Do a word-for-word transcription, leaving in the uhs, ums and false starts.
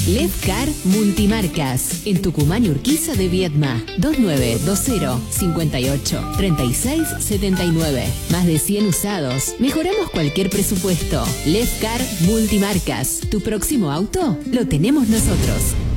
Levcar Multimarcas, en Tucumán y Urquiza de Viedma, dos nueve dos cero, cinco ocho, tres seis siete nueve. Más de cien usados. Mejoramos cualquier presupuesto. Levcar Multimarcas. Tu próximo auto lo tenemos nosotros.